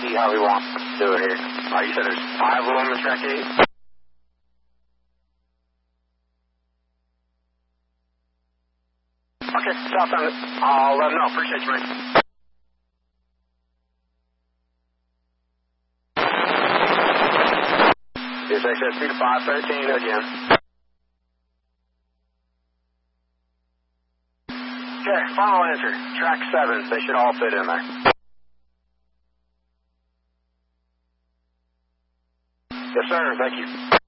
see how we want to do it here. You said there's 5 of them in track 8? Okay, south on it. I'll let them know. Appreciate you, man. Here's XSP to 513 again. Okay, final answer. Track 7. They should all fit in there. Yes, sir. Thank you.